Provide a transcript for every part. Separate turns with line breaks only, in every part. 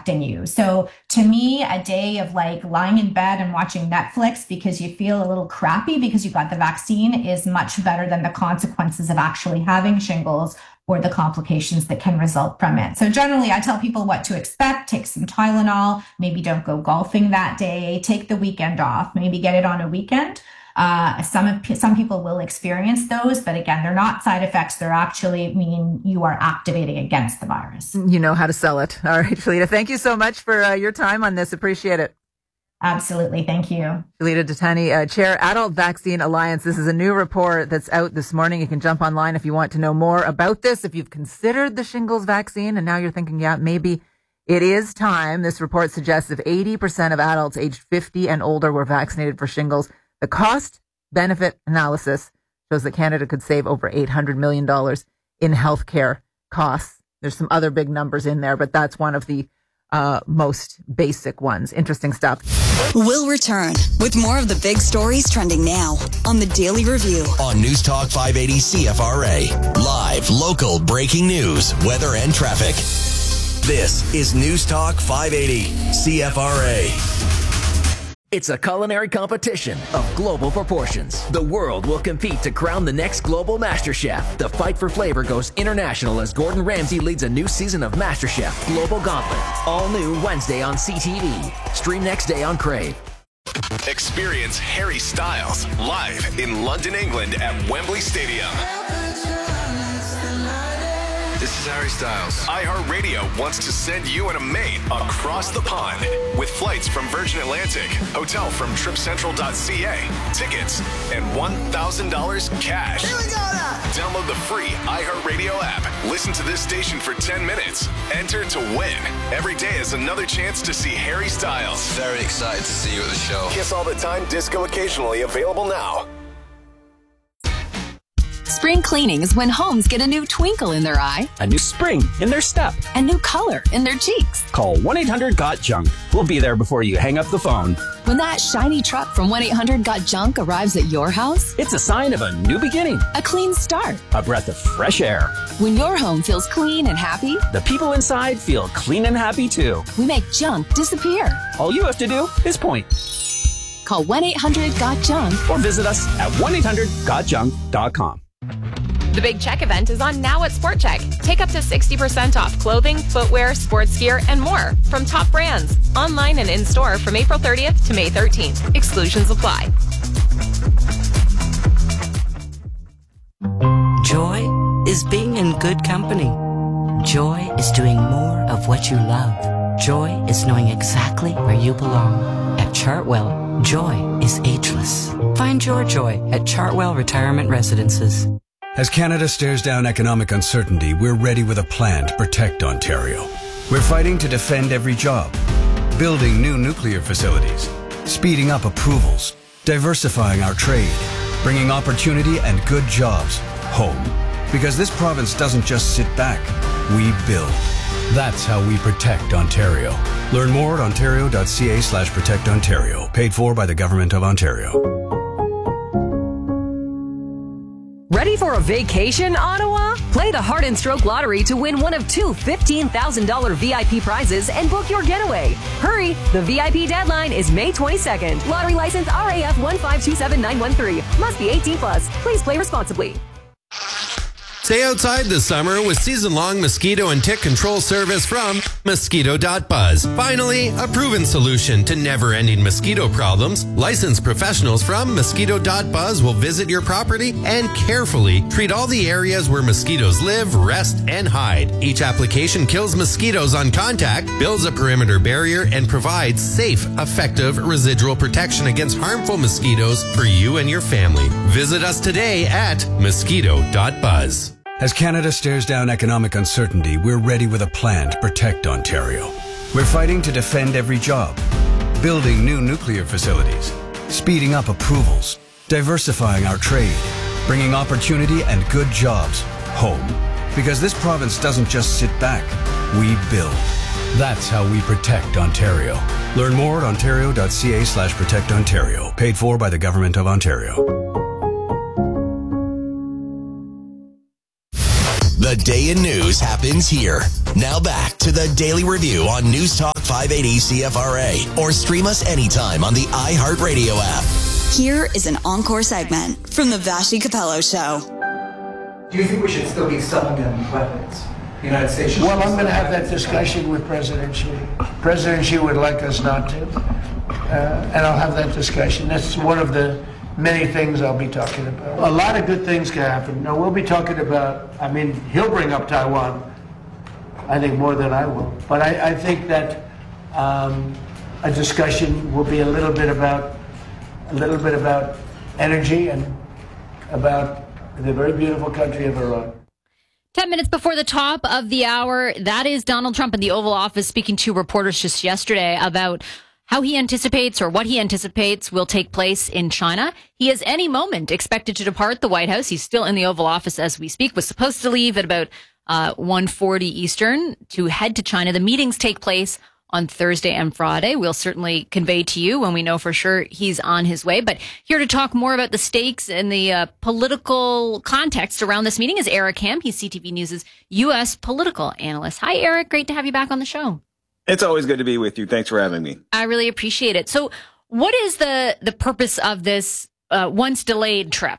affecting you. So to me, a day of like lying in bed and watching Netflix because you feel a little crappy because you got the vaccine is much better than the consequences of actually having shingles or the complications that can result from it. So generally, I tell people what to expect. Take some Tylenol, maybe don't go golfing that day, take the weekend off, maybe get it on a weekend. Some people will experience those, but again, they're not side effects. They're actually mean you are activating against the virus.
You know how to sell it. All right, Shalita, thank you so much for your time on this. Appreciate it.
Absolutely. Thank you.
Shalita Dattani, Chair, Adult Vaccine Alliance. This is a new report that's out this morning. You can jump online if you want to know more about this. If you've considered the shingles vaccine and now you're thinking, yeah, maybe it is time. This report suggests if 80% of adults aged 50 and older were vaccinated for shingles, the cost-benefit analysis shows that Canada could save over $800 million in healthcare costs. There's some other big numbers in there, but that's one of the most basic ones. Interesting stuff.
We'll return with more of the big stories trending now on the Daily Review.
On News Talk 580 CFRA. Live, local, breaking news, weather and traffic. This is News Talk 580 CFRA.
It's a culinary competition of global proportions. The world will compete to crown the next global MasterChef. The fight for flavor goes international as Gordon Ramsay leads a new season of MasterChef Global Gauntlet. All new Wednesday on CTV. Stream next day on Crave.
Experience Harry Styles live in London, England at Wembley Stadium. This is Harry Styles. iHeartRadio wants to send you and a mate across the pond with flights from Virgin Atlantic, hotel from tripcentral.ca, tickets, and $1,000 cash. Here we go now. Download the free iHeartRadio app. Listen to this station for 10 minutes. Enter to win. Every day is another chance to see Harry Styles.
Very excited to see you at the show.
Kiss All the Time, disco occasionally, available now.
Spring cleaning is when homes get a new twinkle in their eye,
a new spring in their step,
a new color in their cheeks.
Call 1-800-GOT-JUNK. We'll be there before you hang up the phone.
When that shiny truck from 1-800-GOT-JUNK arrives at your house,
it's a sign of a new beginning,
a clean start,
a breath of fresh air.
When your home feels clean and happy,
the people inside feel clean and happy too.
We make junk disappear.
All you have to do is point.
Call 1-800-GOT-JUNK
or visit us at 1-800-GOTJUNK.com.
The Big Check event is on now at Sport Check. Take up to 60% off clothing, footwear, sports gear, and more from top brands. Online and in-store from April 30th to May 13th. Exclusions apply.
Joy is being in good company. Joy is doing more of what you love. Joy is knowing exactly where you belong. At Chartwell, joy is ageless. Find your joy at Chartwell Retirement Residences.
As Canada stares down economic uncertainty, we're ready with a plan to protect Ontario. We're fighting to defend every job, building new nuclear facilities, speeding up approvals, diversifying our trade, bringing opportunity and good jobs home. Because this province doesn't just sit back, we build. That's how we protect Ontario. Learn more at ontario.ca/protectontario. Paid for by the Government of Ontario.
Ready for a vacation, Ottawa? Play the Heart and Stroke Lottery to win one of two $15,000 VIP prizes and book your getaway. Hurry! The VIP deadline is May 22nd. Lottery license RAF 1527913. Must be 18 plus. Please play responsibly.
Stay outside this summer with season-long mosquito and tick control service from Mosquito.buzz. Finally, a proven solution to never-ending mosquito problems. Licensed professionals from Mosquito.buzz will visit your property and carefully treat all the areas where mosquitoes live, rest, and hide. Each application kills mosquitoes on contact, builds a perimeter barrier, and provides safe, effective residual protection against harmful mosquitoes for you and your family. Visit us today at Mosquito.buzz.
As Canada stares down economic uncertainty, we're ready with a plan to protect Ontario. We're fighting to defend every job, building new nuclear facilities, speeding up approvals, diversifying our trade, bringing opportunity and good jobs home. Because this province doesn't just sit back, we build. That's how we protect Ontario. Learn more at ontario.ca/protectontario. Paid for by the Government of Ontario.
The day in news happens here. Now back to the Daily Review on News Talk 580 CFRA or stream us anytime on the iHeartRadio app.
Here is an encore segment from the Vashi Capello Show.
Do you think we should still be selling them weapons? The United States.
Well, I'm going to have that discussion with President Xi. President Xi would like us not to, and I'll have that discussion. That's one of the many things I'll be talking about. A lot of good things can happen. Now, we'll be talking about, he'll bring up Taiwan, I think, more than I will. But I think that a discussion will be a little bit about energy and about the very beautiful country of Iran.
10 minutes before the top of the hour, that is Donald Trump in the Oval Office speaking to reporters just yesterday about how he anticipates or what he anticipates will take place in China. He is any moment expected to depart the White House. He's still in the Oval Office as we speak, was supposed to leave at about 1:40 Eastern to head to China. The meetings take place on Thursday and Friday. We'll certainly convey to you when we know for sure he's on his way. But here to talk more about the stakes and the political context around this meeting is Eric Ham. He's CTV News' U.S. political analyst. Hi, Eric. Great to have you back on the show.
It's always good to be with you. Thanks for having me.
I really appreciate it. So what is the purpose of this once delayed trip?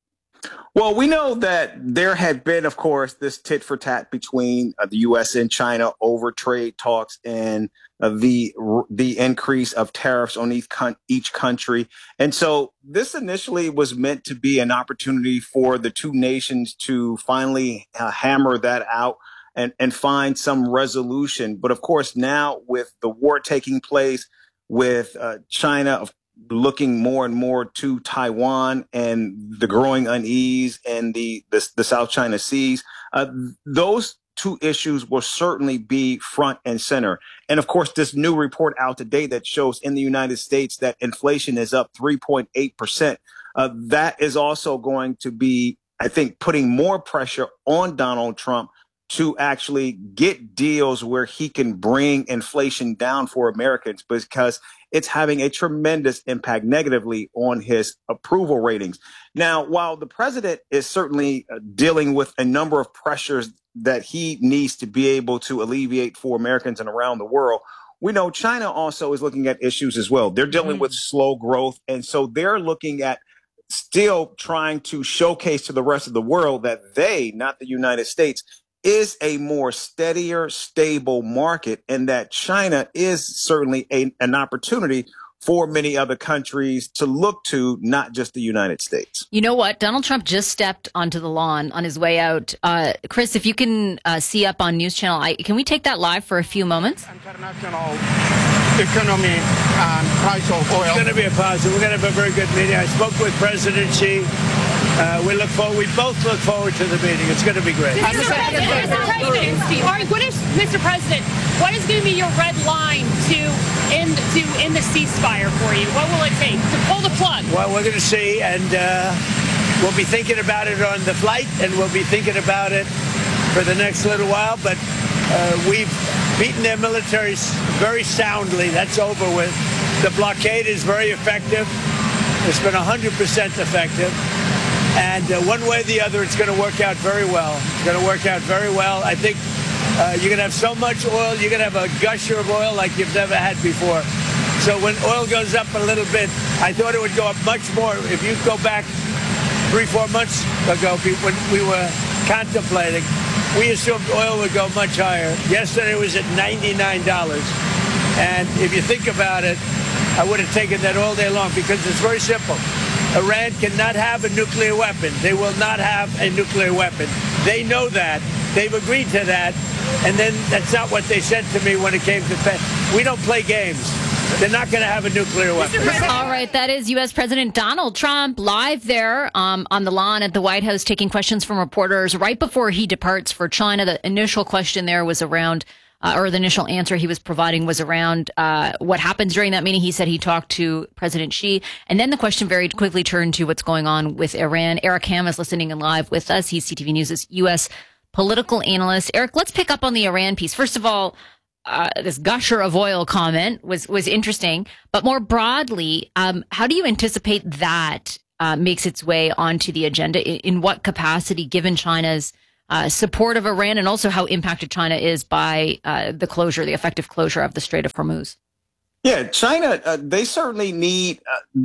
Well, we know that there had been, of course, this tit for tat between the U.S. and China over trade talks and the increase of tariffs on each country. And so this initially was meant to be an opportunity for the two nations to finally hammer that out and find some resolution. But of course, now with the war taking place, with China looking more and more to Taiwan and the growing unease and the South China Seas, those two issues will certainly be front and center. And of course, this new report out today that shows in the United States that inflation is up 3.8%. That is also going to be, I think, putting more pressure on Donald Trump to actually get deals where he can bring inflation down for Americans, because it's having a tremendous impact negatively on his approval ratings. Now, while the president is certainly dealing with a number of pressures that he needs to be able to alleviate for Americans and around the world, we know China also is looking at issues as well. They're dealing with slow growth. And so they're looking at still trying to showcase to the rest of the world that they, not the United States, is a more steadier, stable market, and that China is certainly an opportunity for many other countries to look to, not just the United States.
You know what? Donald Trump just stepped onto the lawn on his way out. Chris, if you can see up on News Channel, can we take that live for a few moments?
International economy and price of oil. It's going to be a positive. We're going to have a very good meeting. I spoke with President Xi. We both look forward to the meeting. It's going to be great.
Mr. President, what is going to be your red line to end the ceasefire for you? What will it take to pull the plug?
Well, we're going to see, and we'll be thinking about it on the flight, and we'll be thinking about it for the next little while. But we've beaten their militaries very soundly. That's over with. The blockade is very effective. It's been 100% effective. And one way or the other, it's going to work out very well. It's going to work out very well. I think you're going to have so much oil, you're going to have a gusher of oil like you've never had before. So when oil goes up a little bit, I thought it would go up much more. If you go back 3-4 months ago, when we were contemplating, we assumed oil would go much higher. Yesterday it was at $99. And if you think about it, I would have taken that all day long, because it's very simple. Iran cannot have a nuclear weapon. They will not have a nuclear weapon. They know that. They've agreed to that. And then that's not what they said to me when it came to we don't play games. They're not going to have a nuclear weapon.
All right, that is U.S. President Donald Trump live there on the lawn at the White House taking questions from reporters right before he departs for China. The initial question there was around or the initial answer he was providing was around what happens during that meeting. He said he talked to President Xi. And then the question very quickly turned to what's going on with Iran. Eric Ham is listening in live with us. He's CTV News' U.S. political analyst. Eric, let's pick up on the Iran piece. First of all, this gusher of oil comment was interesting. But more broadly, how do you anticipate that makes its way onto the agenda? In what capacity, given China's support of Iran, and also how impacted China is by the effective closure of the Strait of Hormuz.
Yeah, China, they certainly need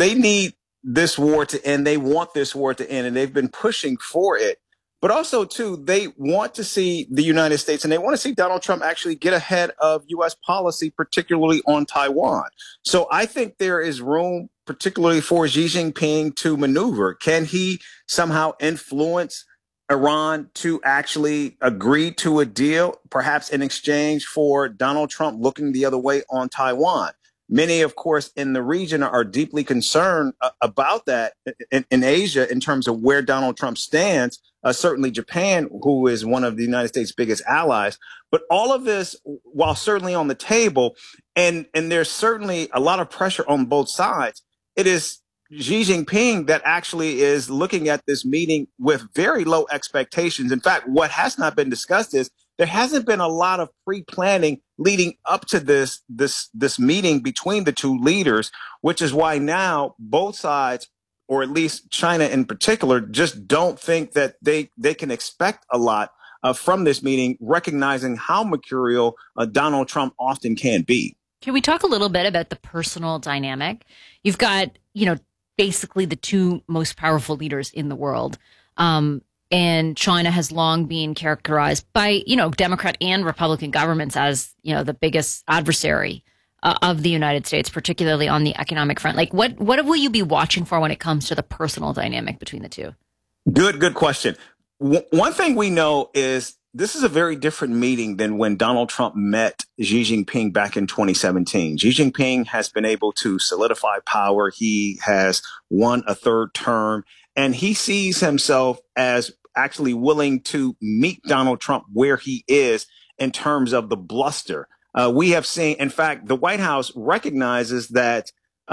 this war to end. They want this war to end, and they've been pushing for it. But also, too, they want to see the United States and they want to see Donald Trump actually get ahead of U.S. policy, particularly on Taiwan. So I think there is room, particularly for Xi Jinping, to maneuver. Can he somehow influence Iran to actually agree to a deal, perhaps in exchange for Donald Trump looking the other way on Taiwan? Many, of course, in the region are deeply concerned about that in Asia in terms of where Donald Trump stands. Certainly Japan, who is one of the United States' biggest allies. But all of this, while certainly on the table, and there's certainly a lot of pressure on both sides, it is Xi Jinping that actually is looking at this meeting with very low expectations. In fact, what has not been discussed is there hasn't been a lot of pre-planning leading up to this meeting between the two leaders, which is why now both sides, or at least China in particular, just don't think that they can expect a lot from this meeting, recognizing how mercurial Donald Trump often can be.
Can we talk a little bit about the personal dynamic? You've got, basically the two most powerful leaders in the world. And China has long been characterized by, Democrat and Republican governments as, the biggest adversary of the United States, particularly on the economic front. Like, what will you be watching for when it comes to the personal dynamic between the two?
Good question. One thing we know is this is a very different meeting than when Donald Trump met Xi Jinping back in 2017. Xi Jinping has been able to solidify power. He has won a third term, and he sees himself as actually willing to meet Donald Trump where he is in terms of the bluster. We have seen, in fact, the White House recognizes that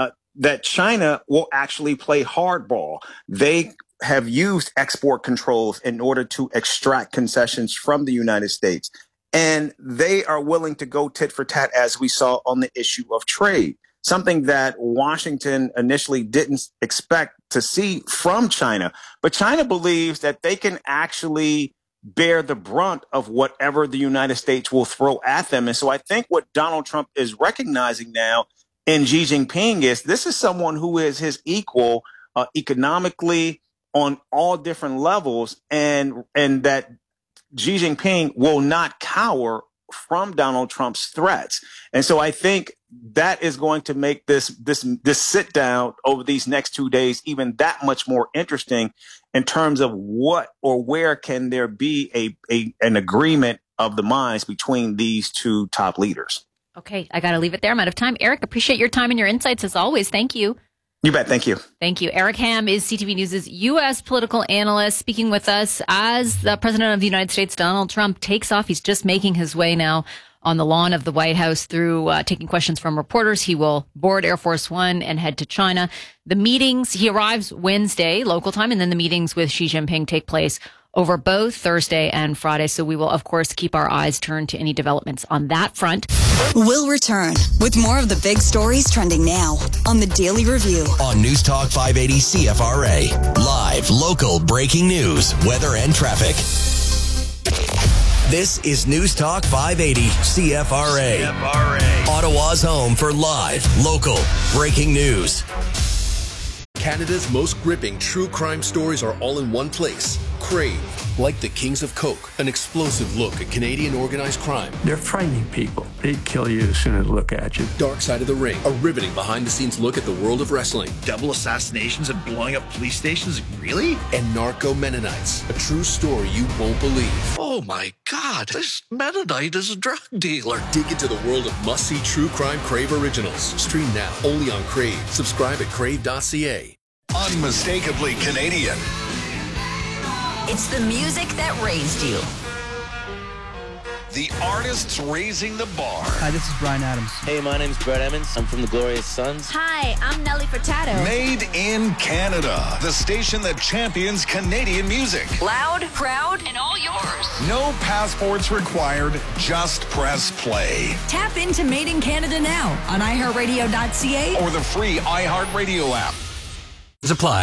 China will actually play hardball. They have used export controls in order to extract concessions from the United States. And they are willing to go tit for tat, as we saw on the issue of trade, something that Washington initially didn't expect to see from China. But China believes that they can actually bear the brunt of whatever the United States will throw at them. And so I think what Donald Trump is recognizing now in Xi Jinping is this is someone who is his equal economically on all different levels, and that Xi Jinping will not cower from Donald Trump's threats. And so I think that is going to make this sit down over these next 2 days even that much more interesting in terms of what or where can there be an agreement of the minds between these two top leaders.
Okay, I got to leave it there. I'm out of time. Eric, appreciate your time and your insights as always. Thank you.
You bet. Thank you.
Thank you. Eric Ham is CTV News' U.S. political analyst, speaking with us as the President of the United States, Donald Trump, takes off. He's just making his way now on the lawn of the White House through taking questions from reporters. He will board Air Force One and head to China. The meetings, he arrives Wednesday, local time, and then the meetings with Xi Jinping take place over both Thursday and Friday. So we will, of course, keep our eyes turned to any developments on that front.
We'll return with more of the big stories trending now on the Daily Review.
On News Talk 580 CFRA. Live, local, breaking news, weather, and traffic. This is News Talk 580 CFRA. Ottawa's home for live, local, breaking news.
Canada's most gripping true crime stories are all in one place. Crave. Like the Kings of Coke, an explosive look at Canadian organized crime.
They're frightening people. They'd kill you as soon as they look at you.
Dark Side of the Ring, a riveting behind-the-scenes look at the world of wrestling.
Double assassinations and blowing up police stations? Really?
And Narco Mennonites, a true story you won't believe.
Oh my God, this Mennonite is a drug dealer.
Dig into the world of must-see true crime Crave originals. Stream now, only on Crave. Subscribe at crave.ca.
Unmistakably Canadian.
It's the music that raised you.
The artists raising the bar.
Hi, this is Bryan Adams.
Hey, my name's Brett Emmons. I'm from the Glorious Sons.
Hi, I'm Nelly Furtado.
Made in Canada. The station that champions Canadian music.
Loud, proud, and all yours.
No passports required. Just press play.
Tap into Made in Canada now on iHeartRadio.ca
or the free iHeartRadio app.
Apply.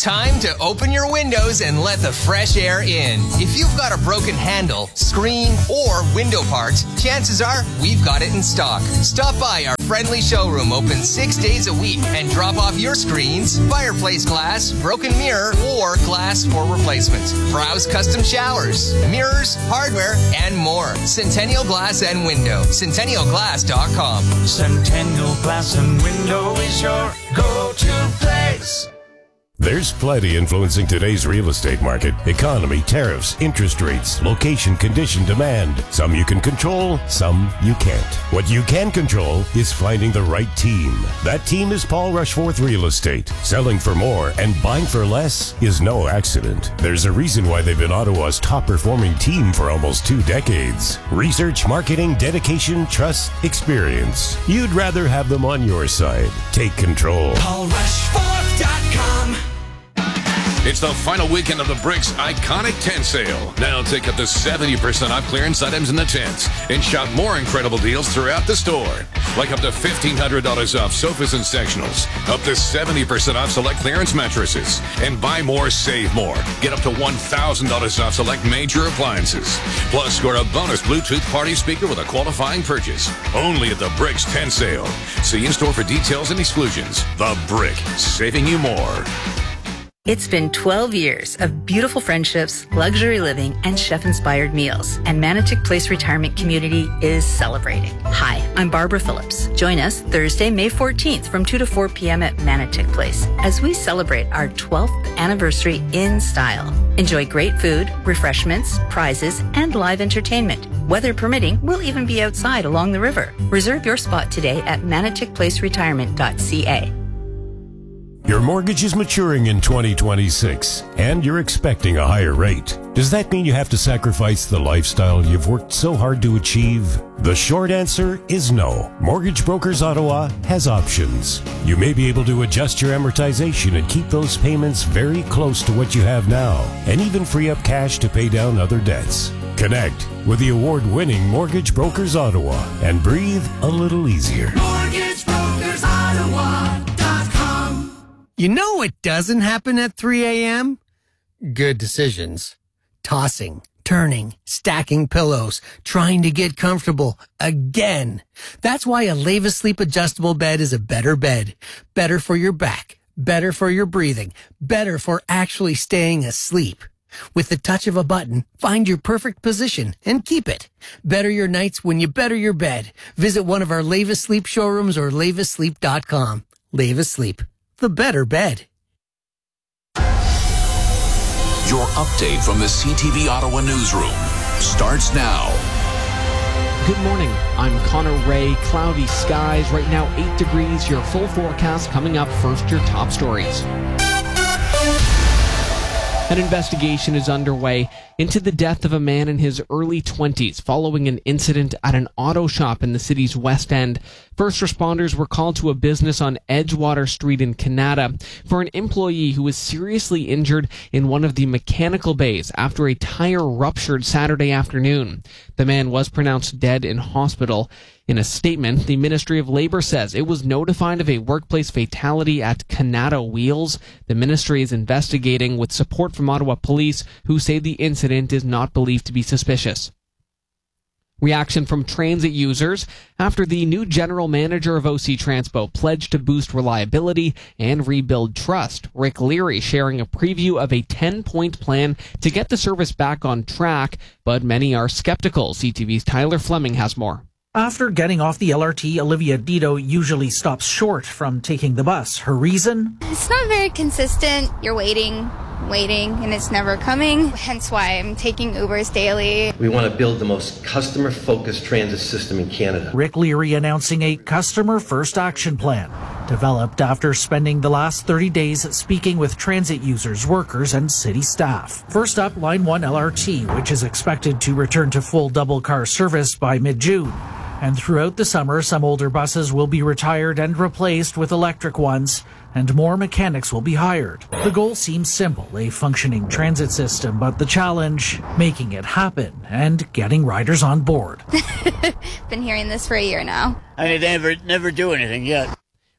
Time to open your windows and let the fresh air in. If you've got a broken handle, screen, or window part, chances are we've got it in stock. Stop by our friendly showroom open 6 days a week and drop off your screens, fireplace glass, broken mirror, or glass for replacement. Browse custom showers, mirrors, hardware, and more. Centennial Glass and Window. CentennialGlass.com.
Centennial Glass and Window is your go-to place.
There's plenty influencing today's real estate market. Economy, tariffs, interest rates, location, condition, demand. Some you can control, some you can't. What you can control is finding the right team. That team is Paul Rushforth Real Estate. Selling for more and buying for less is no accident. There's a reason why they've been Ottawa's top performing team for almost 2 decades. Research, marketing, dedication, trust, experience. You'd rather have them on your side. Take control.
PaulRushforth.com.
It's the final weekend of the Bricks Iconic Tent Sale. Now take up to 70% off clearance items in the tents and shop more incredible deals throughout the store. Like up to $1,500 off sofas and sectionals, up to 70% off select clearance mattresses, and buy more, save more. Get up to $1,000 off select major appliances. Plus, score a bonus Bluetooth party speaker with a qualifying purchase. Only at the Bricks Tent Sale. See in-store for details and exclusions. The Brick, saving you more.
It's been 12 years of beautiful friendships, luxury living, and chef-inspired meals, and Manotick Place Retirement Community is celebrating. Hi, I'm Barbara Phillips. Join us Thursday, May 14th from 2 to 4 p.m. at Manotick Place as we celebrate our 12th anniversary in style. Enjoy great food, refreshments, prizes, and live entertainment. Weather permitting, we'll even be outside along the river. Reserve your spot today at manotickplaceretirement.ca.
Your mortgage is maturing in 2026, and you're expecting a higher rate. Does that mean you have to sacrifice the lifestyle you've worked so hard to achieve? The short answer is no. Mortgage Brokers Ottawa has options. You may be able to adjust your amortization and keep those payments very close to what you have now, and even free up cash to pay down other debts. Connect with the award-winning Mortgage Brokers Ottawa and breathe a little easier.
MortgageBrokersOttawa.com.
You know what doesn't happen at 3 a.m.? Good decisions. Tossing, turning, stacking pillows, trying to get comfortable again. That's why a Leva Sleep adjustable bed is a better bed. Better for your back, better for your breathing, better for actually staying asleep. With the touch of a button, find your perfect position and keep it. Better your nights when you better your bed. Visit one of our Leva Sleep showrooms or levasleep.com. Leva Sleep, the better bed.
Your update from the CTV Ottawa newsroom starts now.
Good morning. I'm Connor Ray. Cloudy skies. Right now, 8 degrees. Your full forecast coming up. First, your top stories. An investigation is underway into the death of a man in his early 20s following an incident at an auto shop in the city's West End. First responders were called to a business on Edgewater Street in Canada for an employee who was seriously injured in one of the mechanical bays after a tire ruptured Saturday afternoon. The man was pronounced dead in hospital. In a statement, the Ministry of Labour says it was notified of a workplace fatality at Canada Wheels. The ministry is investigating with support from Ottawa Police, who say the incident is not believed to be suspicious. Reaction from transit users after the new general manager of OC Transpo pledged to boost reliability and rebuild trust. Rick Leary sharing a preview of a 10-point plan to get the service back on track, but many are skeptical. CTV's Tyler Fleming has more.
After getting off the LRT, Olivia Dito usually stops short from taking the bus. Her reason?
It's not very consistent. You're waiting, and it's never coming. Hence why I'm taking Ubers daily.
We want to build the most customer-focused transit system in Canada.
Rick Leary announcing a customer-first action plan, developed after spending the last 30 days speaking with transit users, workers, and city staff. First up, Line 1 LRT, which is expected to return to full double-car service by mid-June. And throughout the summer, some older buses will be retired and replaced with electric ones, and more mechanics will be hired. The goal seems simple, a functioning transit system, but the challenge, making it happen and getting riders on board.
Been hearing this for a year now.
I mean, they never do anything yet.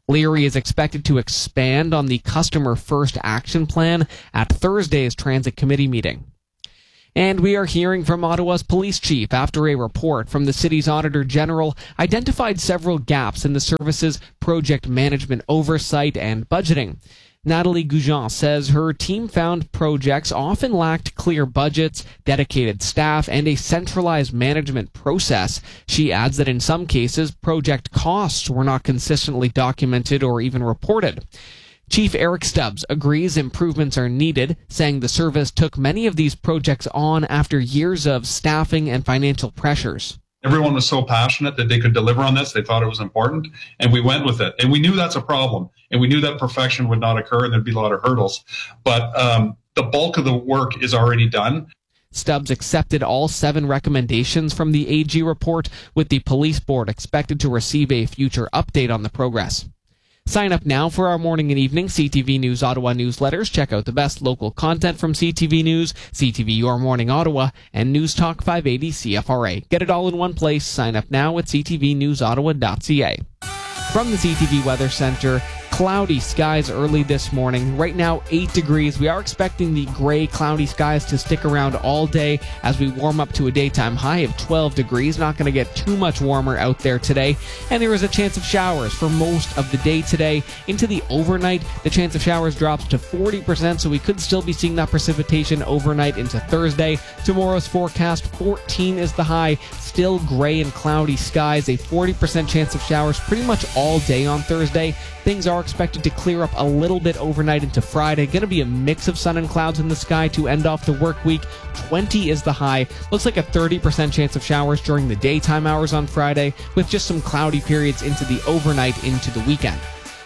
Leary is expected to expand on the Customer First Action Plan at Thursday's Transit Committee meeting. And we are hearing from Ottawa's police chief after a report from the city's Auditor General identified several gaps in the service's project management oversight and budgeting. Natalie Goujon says her team found projects often lacked clear budgets, dedicated staff, and a centralized management process. She adds that in some cases, project costs were not consistently documented or even reported. Chief Eric Stubbs agrees improvements are needed, saying the service took many of these projects on after years of staffing and financial pressures.
Everyone was so passionate that they could deliver on this. They thought it was important, and we went with it. And we knew that's a problem, and we knew that perfection would not occur, and there'd be a lot of hurdles. But the bulk of the work is already done.
Stubbs accepted all 7 recommendations from the AG report, with the police board expected to receive a future update on the progress. Sign up now for our morning and evening CTV News Ottawa newsletters. Check out the best local content from CTV News, CTV Your Morning Ottawa, and News Talk 580 CFRA. Get it all in one place. Sign up now at ctvnewsottawa.ca. From the CTV Weather Center, cloudy skies early this morning. Right now, 8 degrees. We are expecting the gray, cloudy skies to stick around all day as we warm up to a daytime high of 12 degrees. Not going to get too much warmer out there today. And there is a chance of showers for most of the day today. Into the overnight, the chance of showers drops to 40%, so we could still be seeing that precipitation overnight into Thursday. Tomorrow's forecast, 14 is the high. Still gray and cloudy skies. A 40% chance of showers pretty much all day on Thursday. Things are expected to clear up a little bit overnight into Friday. Going to be a mix of sun and clouds in the sky to end off the work week. 20 is the high. Looks like a 30% chance of showers during the daytime hours on Friday, with just some cloudy periods into the overnight into the weekend.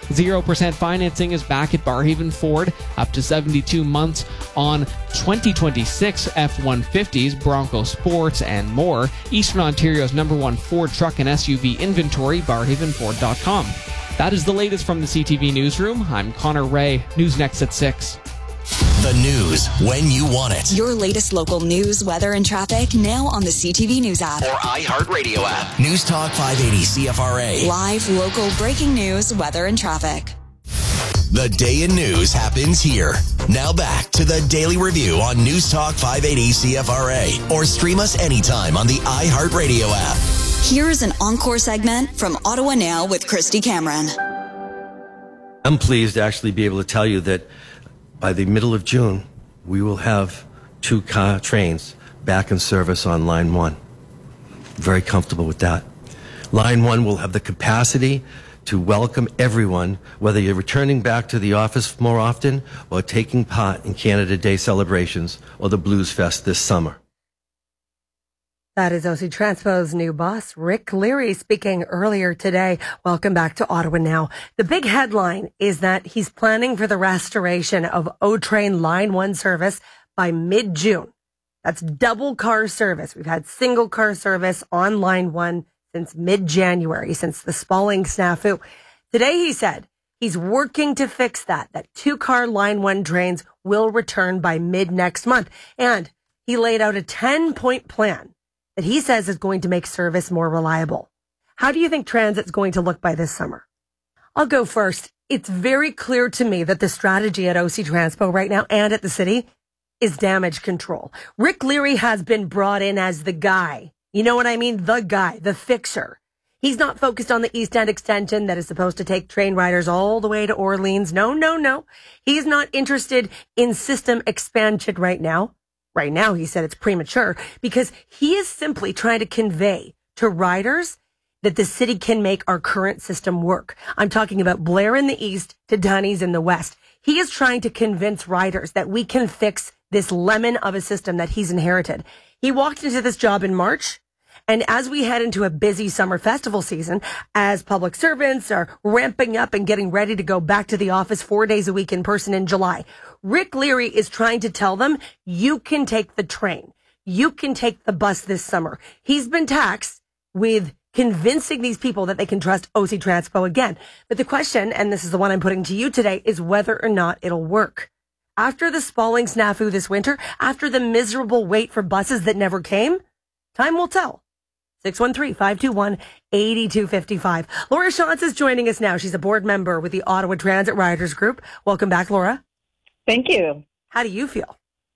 0% financing is back at Barrhaven Ford, up to 72 months on 2026 F-150s, Bronco Sports, and more. Eastern Ontario's #1 Ford truck and SUV inventory, barrhavenford.com. That is the latest from the CTV Newsroom. I'm Connor Ray. News next at 6.
The news when you want it.
Your latest local news, weather, and traffic now on the CTV News app.
Or iHeartRadio app. News Talk 580 CFRA.
Live, local, breaking news, weather, and traffic.
The day in news happens here. Now back to the Daily Review on News Talk 580 CFRA. Or stream us anytime on the iHeartRadio app.
Here's an encore segment from Ottawa Now with Christy Cameron.
I'm pleased to actually be able to tell you that by the middle of June, we will have 2 trains back in service on Line 1. Very comfortable with that. Line 1 will have the capacity to welcome everyone, whether you're returning back to the office more often or taking part in Canada Day celebrations or the Blues Fest this summer.
That is OC Transpo's new boss, Rick Leary, speaking earlier today. Welcome back to Ottawa Now. The big headline is that he's planning for the restoration of O-Train Line 1 service by mid-June. That's double car service. We've had single car service on Line 1 since mid-January, since the Spalding snafu. Today he said he's working to fix that 2-car Line 1 trains will return by mid-next month. And he laid out a 10-point plan that he says is going to make service more reliable. How do you think transit's going to look by this summer? I'll go first. It's very clear to me that the strategy at OC Transpo right now and at the city is damage control. Rick Leary has been brought in as the guy. You know what I mean? The guy, the fixer. He's not focused on the East End extension that is supposed to take train riders all the way to Orleans. No. He's not interested in system expansion right now. Right now, he said it's premature because he is simply trying to convey to riders that the city can make our current system work. I'm talking about Blair in the east to Dunnies in the west. He is trying to convince riders that we can fix this lemon of a system that he's inherited. He walked into this job in March. And as we head into a busy summer festival season, as public servants are ramping up and getting ready to go back to the office 4 days a week in person in July, Rick Leary is trying to tell them, you can take the train. You can take the bus this summer. He's been taxed with convincing these people that they can trust OC Transpo again. But the question, and this is the one I'm putting to you today, is whether or not it'll work. After the Spalding snafu this winter, after the miserable wait for buses that never came, time will tell. 613-521-8255. Laura Shantz is joining us now. She's a board member with the Ottawa Transit Riders Group. Welcome back, Laura.
Thank you.
How do you feel?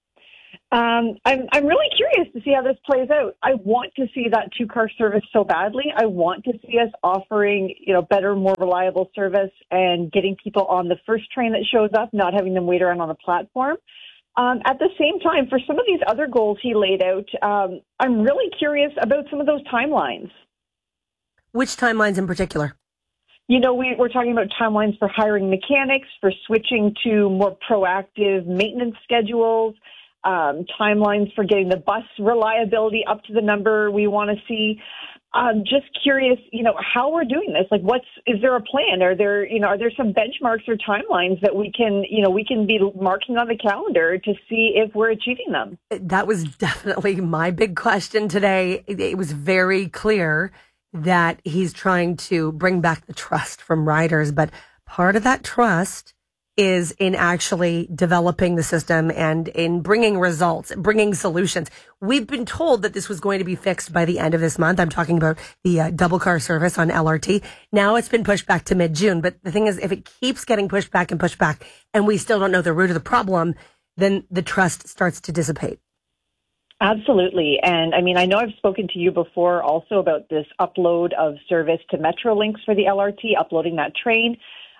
I'm really curious to see how this plays out. I want to see that two-car service so badly. I want to see us offering, better, more reliable service and getting people on the first train that shows up, not having them wait around on the platform. At the same time, for some of these other goals he laid out, I'm really curious about some of those timelines.
Which timelines in particular?
We're talking about timelines for hiring mechanics, for switching to more proactive maintenance schedules, timelines for getting the bus reliability up to the number we want to see. Just curious, how we're doing this. Like, is there a plan? Are there some benchmarks or timelines that we can be marking on the calendar to see if we're achieving them?
That was definitely my big question today. It was very clear that he's trying to bring back the trust from riders, but part of that trust is in actually developing the system and in bringing results, bringing solutions. We've been told that this was going to be fixed by the end of this month. I'm talking about the double car service on LRT. Now it's been pushed back to mid-June. But the thing is, if it keeps getting pushed back and we still don't know the root of the problem, then the trust starts to dissipate.
Absolutely. And I know I've spoken to you before also about this upload of service to Metrolinx for the LRT, uploading that train.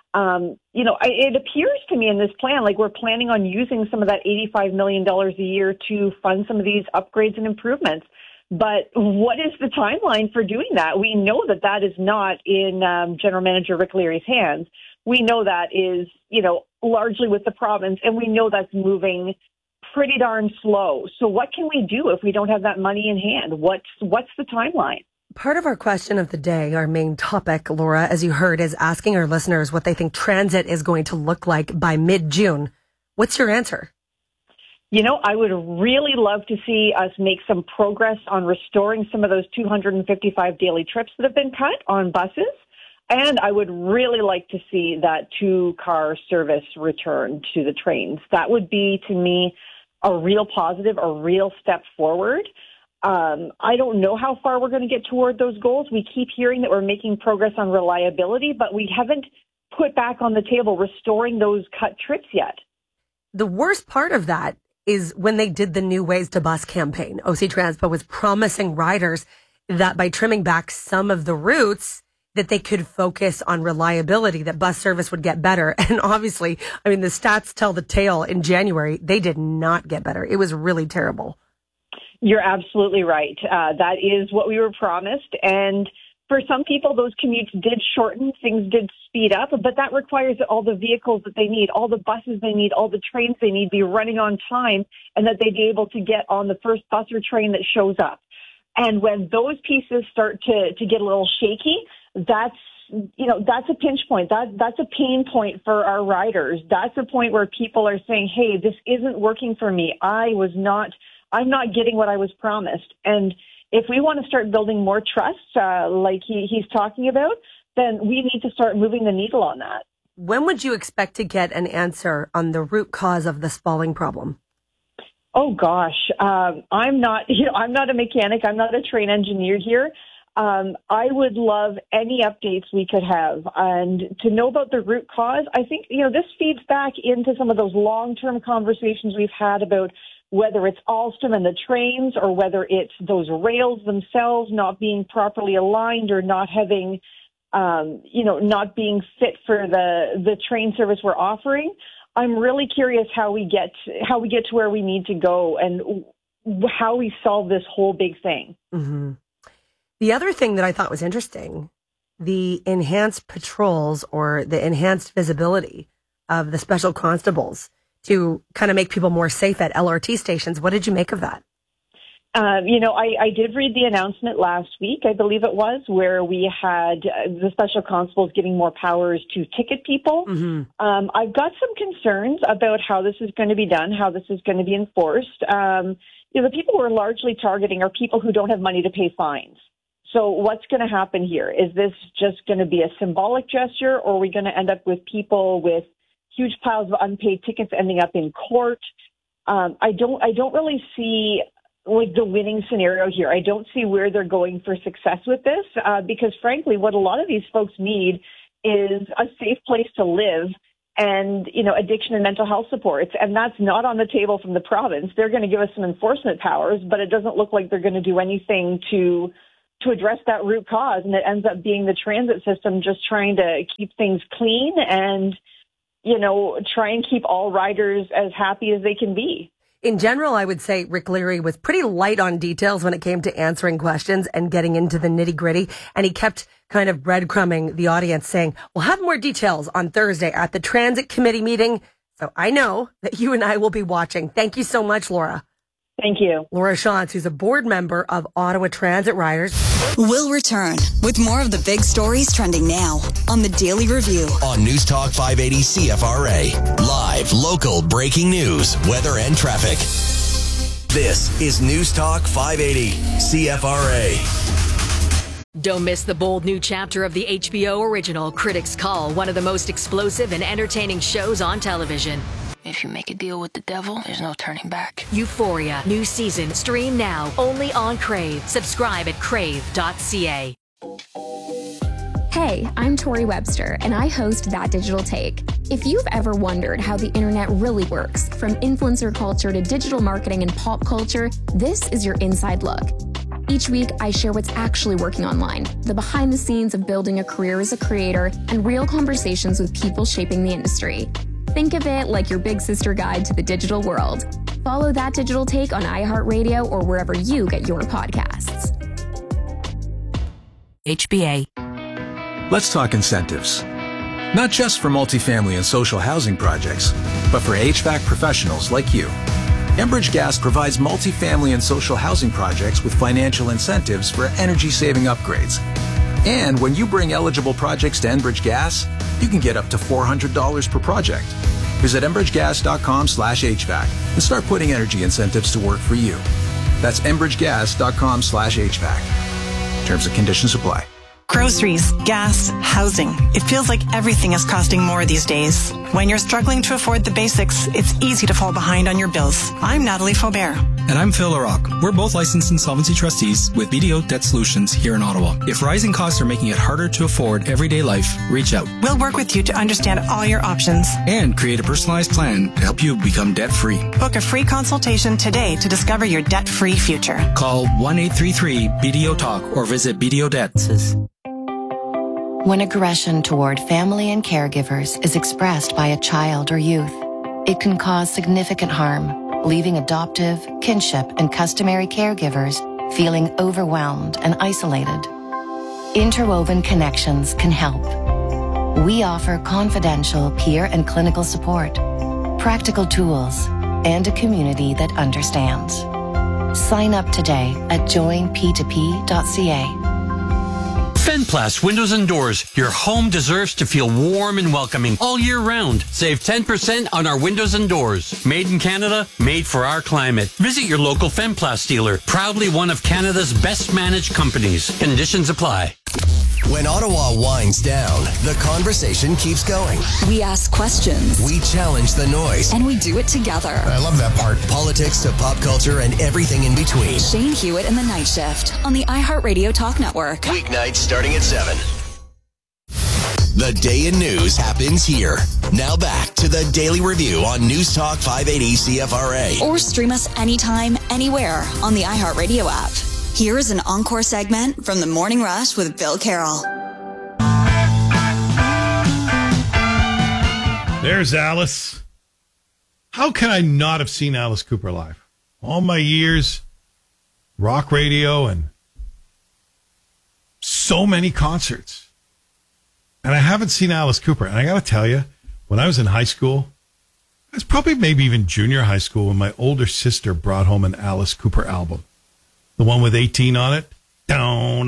It appears to me in this plan like we're planning on using some of that $85 million a year to fund some of these upgrades and improvements. But what is the timeline for doing that? We know that is not in General Manager Rick Leary's hands. We know that is, largely with the province, and we know that's moving pretty darn slow. So what can we do if we don't have that money in hand? What's the timeline?
Part of our question of the day, our main topic, Laura, as you heard, is asking our listeners what they think transit is going to look like by mid-June. What's your answer?
I would really love to see us make some progress on restoring some of those 255 daily trips that have been cut on buses. And I would really like to see that two-car service return to the trains. That would be, to me, a real positive, a real step forward. I don't know how far we're going to get toward those goals. We keep hearing that we're making progress on reliability, but we haven't put back on the table restoring those cut trips yet.
The worst part of that is when they did the New Ways to Bus campaign. OC Transpo was promising riders that by trimming back some of the routes, that they could focus on reliability, that bus service would get better. And obviously, the stats tell the tale. In January, they did not get better. It was really terrible.
You're absolutely right. That is what we were promised. And for some people, those commutes did shorten, things did speed up, but that requires that all the vehicles that they need, all the buses they need, all the trains they need be running on time, and that they be able to get on the first bus or train that shows up. And when those pieces start to get a little shaky, that's a pinch point. That's a pain point for our riders. That's a point where people are saying, hey, this isn't working for me. I'm not getting what I was promised. And if we want to start building more trust, like he's talking about, then we need to start moving the needle on that.
When would you expect to get an answer on the root cause of the spalling problem?
Oh gosh, I'm not a mechanic. I'm not a train engineer here. I would love any updates we could have, and to know about the root cause. I think this feeds back into some of those long-term conversations we've had about whether it's Alstom and the trains, or whether it's those rails themselves not being properly aligned or not having, not being fit for the train service we're offering. I'm really curious how we get to where we need to go and how we solve this whole big thing.
Mm-hmm. The other thing that I thought was interesting, the enhanced patrols or the enhanced visibility of the special constables to kind of make people more safe at LRT stations. What did you make of that?
I did read the announcement last week, I believe it was, where we had the special constables getting more powers to ticket people. Mm-hmm. I've got some concerns about how this is going to be done, how this is going to be enforced. The people we're largely targeting are people who don't have money to pay fines. So what's going to happen here? Is this just going to be a symbolic gesture, or are we going to end up with people with huge piles of unpaid tickets ending up in court? I don't really see like the winning scenario here. I don't see where they're going for success with this because, frankly, what a lot of these folks need is a safe place to live and, addiction and mental health supports. And that's not on the table from the province. They're going to give us some enforcement powers, but it doesn't look like they're going to do anything to address that root cause. And it ends up being the transit system just trying to keep things clean and, try and keep all riders as happy as they can be.
In general, I would say Rick Leary was pretty light on details when it came to answering questions and getting into the nitty gritty. And he kept kind of breadcrumbing the audience saying, we'll have more details on Thursday at the Transit Committee meeting. So I know that you and I will be watching. Thank you so much, Laura.
Thank you.
Laura Shantz, who's a board member of Ottawa Transit Riders.
We'll return with more of the big stories trending now on the Daily Review.
On News Talk 580 CFRA. Live, local, breaking news, weather, and traffic. This is News Talk 580 CFRA.
Don't miss the bold new chapter of the HBO original Critics' Call, one of the most explosive and entertaining shows on television.
If you make a deal with the devil, there's no turning back.
Euphoria, new season, stream now, only on Crave. Subscribe at crave.ca.
Hey, I'm Tori Webster, and I host That Digital Take. If you've ever wondered how the internet really works, from influencer culture to digital marketing and pop culture, this is your inside look. Each week, I share what's actually working online, the behind the scenes of building a career as a creator, and real conversations with people shaping the industry. Think of it like your big sister guide to the digital world. Follow That Digital Take on iHeartRadio or wherever you get your podcasts.
HBA.
Let's talk incentives. Not just for multifamily and social housing projects, but for HVAC professionals like you. Enbridge Gas provides multifamily and social housing projects with financial incentives for energy-saving upgrades. And when you bring eligible projects to Enbridge Gas, you can get up to $400 per project. Visit enbridgegas.com/HVAC and start putting energy incentives to work for you. That's enbridgegas.com/HVAC. Terms and conditions apply.
Groceries, gas, housing. It feels like everything is costing more these days. When you're struggling to afford the basics, it's easy to fall behind on your bills. I'm Natalie Faubert.
And I'm Phil LaRocque. We're both licensed insolvency trustees with BDO Debt Solutions here in Ottawa. If rising costs are making it harder to afford everyday life, reach out.
We'll work with you to understand all your options
and create a personalized plan to help you become debt-free.
Book a free consultation today to discover your debt-free future.
Call 1-833-BDO-TALK or visit BDO Debt.
When aggression toward family and caregivers is expressed by a child or youth, it can cause significant harm, leaving adoptive, kinship, and customary caregivers feeling overwhelmed and isolated. Interwoven Connections can help. We offer confidential peer and clinical support, practical tools, and a community that understands. Sign up today at joinp2p.ca.
Fenplast Windows and Doors. Your home deserves to feel warm and welcoming all year round. Save 10% on our windows and doors. Made in Canada, made for our climate. Visit your local Fenplast dealer. Proudly one of Canada's best managed companies. Conditions apply.
When Ottawa winds down, the conversation keeps going.
We ask questions.
We challenge the noise.
And we do it together.
I love that part. Politics to pop culture and everything in between.
Shane Hewitt and the Night Shift on the iHeartRadio Talk Network.
Weeknights starting at 7. The day in news happens here. Now back to the Daily Review on News Talk 580 CFRA.
Or stream us anytime, anywhere on the iHeartRadio app. Here is an encore segment from The Morning Rush with Bill Carroll.
There's Alice. How can I not have seen Alice Cooper live? All my years, rock radio, and so many concerts. And I haven't seen Alice Cooper. And I got to tell you, when I was in high school, I was probably maybe even junior high school when my older sister brought home an Alice Cooper album. The one with 18 on it. Oh,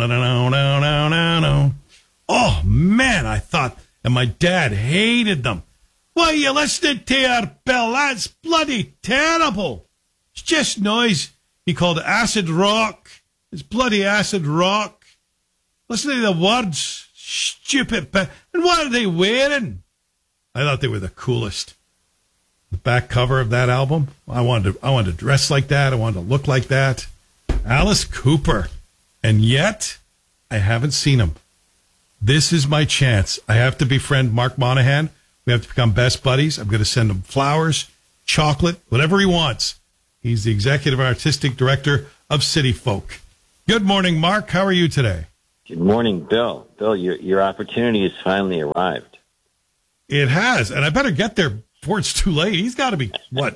man, I thought, and my dad hated them. Why are you listening to your Bill? That's bloody terrible. It's just noise. He called it acid rock. It's bloody acid rock. Listen to the words. Stupid. And what are they wearing? I thought they were the coolest. the back cover of that album. I wanted to dress like that. I wanted to look like that. Alice Cooper. And yet, I haven't seen him. This is my chance. I have to befriend Mark Monahan. We have to become best buddies. I'm going to send him flowers, chocolate, whatever he wants. He's the executive artistic director of City Folk. Good morning, Mark. How are you today?
Good morning, Bill. Bill, your opportunity has finally arrived.
It has, and I better get there before it's too late. He's got to be,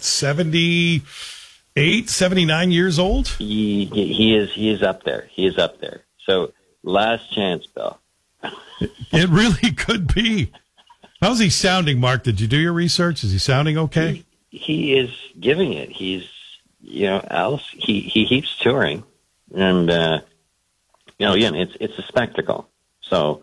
78, 79 years old?
He is up there. He is up there. So, last chance, Bill.
It really could be. How's he sounding, Mark? Did you do your research? Is he sounding okay?
He is giving it. He's, Alice, he keeps touring. And, again, it's a spectacle. So,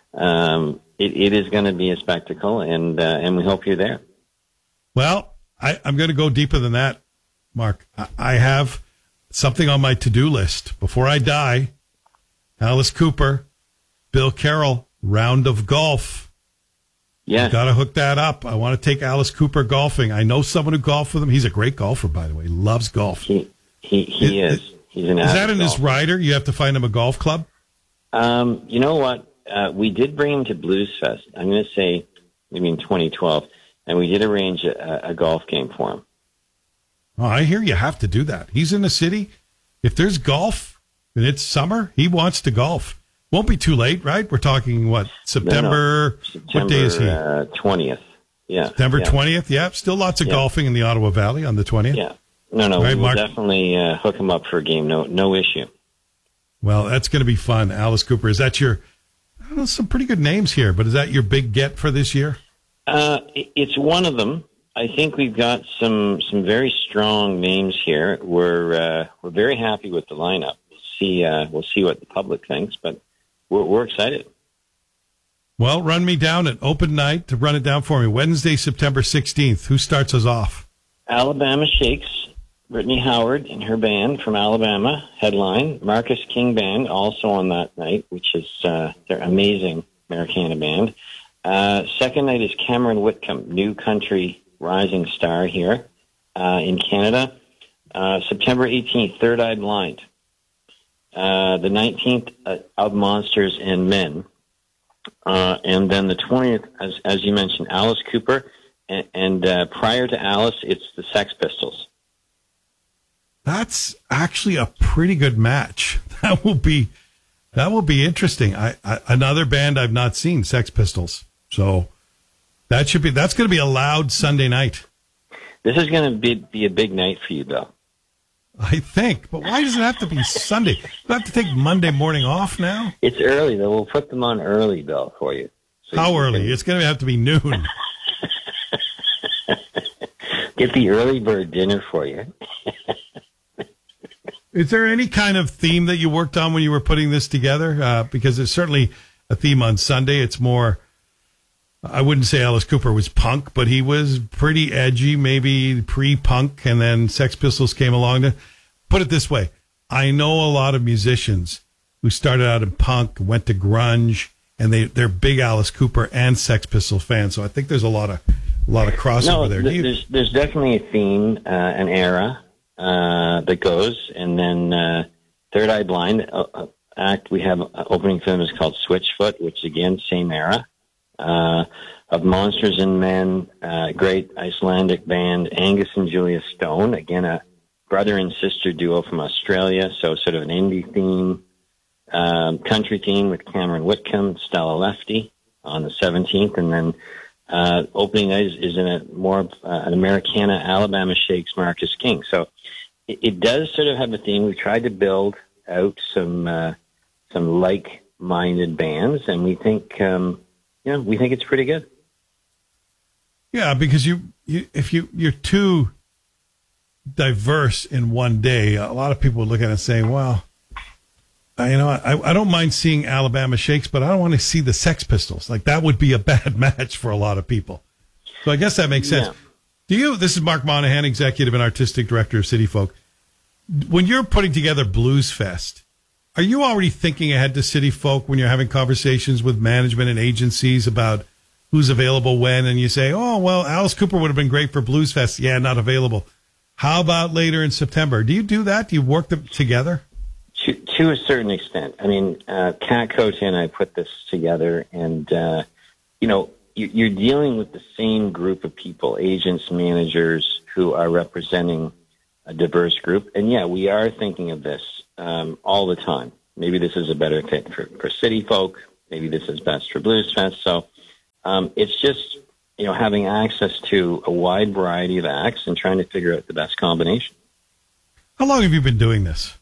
it is going to be a spectacle, and we hope you're there.
Well, I'm going to go deeper than that, Mark. I have something on my to-do list. Before I die, Alice Cooper, Bill Carroll, round of golf.
Yeah.
Got to hook that up. I want to take Alice Cooper golfing. I know someone who golfed with him. He's a great golfer, by the way. He loves golf.
He is. He's an
Is that in his rider? You have to find him a golf club?
You know what? We did bring him to Blues Fest. I'm going to say maybe in 2012, and we did arrange a golf game for him.
Oh, I hear you have to do that. He's in the city. If there's golf and it's summer, he wants to golf. Won't be too late, right? We're talking, September? What day is he?
20th. Yeah.
September 20th? Yeah. Still lots of golfing in the Ottawa Valley on the 20th.
Yeah. No,
right,
we'll definitely hook him up for a game. No issue.
Well, that's going to be fun. Alice Cooper, is that your, some pretty good names here, but is that your big get for this year?
It's one of them. I think we've got some very strong names here. We're very happy with the lineup. We'll see what the public thinks, but we're excited.
Well, run me down an open night to run it down for me. Wednesday, September 16th. Who starts us off?
Alabama Shakes, Brittany Howard and her band from Alabama, headline. Marcus King Band, also on that night, which is their amazing Americana band. Second night is Cameron Whitcomb, new country rising star here in Canada. September 18th, Third Eye Blind. The 19th, Of Monsters and Men. And then the 20th, as you mentioned, Alice Cooper. And prior to Alice, it's the Sex Pistols.
That's actually a pretty good match. That will be interesting. Another band I've not seen, Sex Pistols. So that's going to be a loud Sunday night.
This is going to be a big night for you, Bill.
I think, but why does it have to be Sunday? You have to take Monday morning off now?
It's early, though. We'll put them on early, Bill, for you. So
how early? It's going to have to be noon.
Get the early bird dinner for you.
Is there any kind of theme that you worked on when you were putting this together? Because there's certainly a theme on Sunday. It's more, I wouldn't say Alice Cooper was punk, but he was pretty edgy, maybe pre-punk, and then Sex Pistols came along. To put it this way, I know a lot of musicians who started out in punk, went to grunge, and they're big Alice Cooper and Sex Pistols fans. So I think there's a lot of crossover there.
There's definitely a theme, an era that goes, and then Third Eye Blind act we have opening film is called Switchfoot, which again same era. Of Monsters and Men, great Icelandic band, Angus and Julia Stone, again a brother and sister duo from Australia, so sort of an indie theme, country theme with Cameron Whitcomb, Stella Lefty on the 17th, and then opening night is in a more an Americana, Alabama Shakes, Marcus King. So it does sort of have a theme. We tried to build out some like-minded bands, and we think we think it's pretty good.
Yeah, because you're too diverse in one day, a lot of people would look at it and say, well, I don't mind seeing Alabama Shakes, but I don't want to see the Sex Pistols. Like, that would be a bad match for a lot of people. So I guess that makes sense. Yeah. This is Mark Monahan, Executive and Artistic Director of City Folk. When you're putting together Blues Fest, are you already thinking ahead to City Folk when you're having conversations with management and agencies about who's available when, and you say, oh, well, Alice Cooper would have been great for Blues Fest. Yeah, not available. How about later in September? Do you do that? Do you work them together?
To a certain extent. I mean, Kat Cote and I put this together, and, you're dealing with the same group of people, agents, managers, who are representing a diverse group. And, yeah, we are thinking of this all the time. Maybe this is a better fit for city folk. Maybe this is best for Blues Fest. So it's just, having access to a wide variety of acts and trying to figure out the best combination.
How long have you been doing this?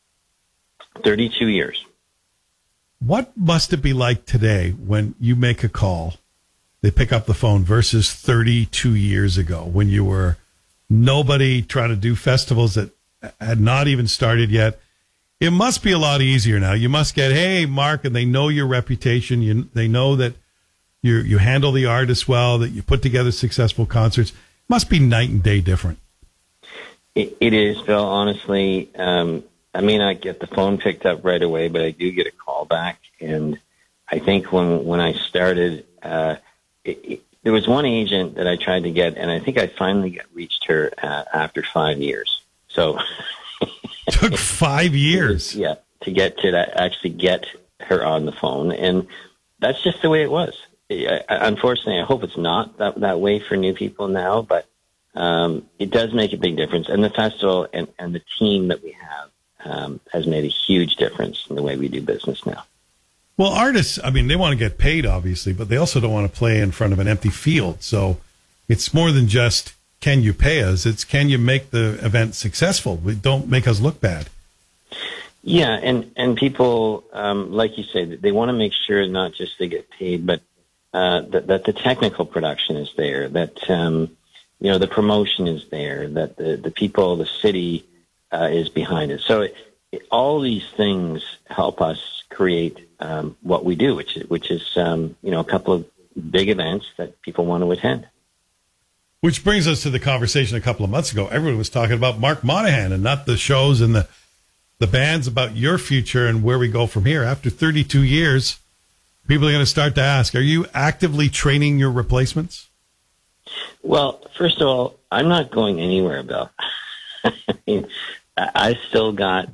32 years.
What must it be like today when you make a call, they pick up the phone, versus 32 years ago when you were nobody trying to do festivals that had not even started yet? It must be a lot easier now. You must get, hey, Mark, and they know your reputation. They know that you handle the artists well, that you put together successful concerts. It must be night and day different.
It is, Bill, honestly. I may not get the phone picked up right away, but I do get a call back. And I think when I started, there was one agent that I tried to get, and I think I finally reached her after 5 years. So
it took 5 years.
To get to that, actually get her on the phone. And that's just the way it was. Unfortunately, I hope it's not that way for new people now, but it does make a big difference. And the festival and the team that we have has made a huge difference in the way we do business now.
Well, artists, I mean, they want to get paid, obviously, but they also don't want to play in front of an empty field. So it's more than just, can you pay us? It's, can you make the event successful? Don't make us look bad.
Yeah, and people, like you say, they want to make sure not just they get paid, but that the technical production is there, that the promotion is there, that the people, the city is behind it. So all these things help us create what we do, which is a couple of big events that people want to attend.
Which brings us to the conversation a couple of months ago. Everyone was talking about Mark Monahan and not the shows and the bands, about your future and where we go from here. After 32 years, people are going to start to ask, are you actively training your replacements?
Well, first of all, I'm not going anywhere, Bill. I mean, I still got,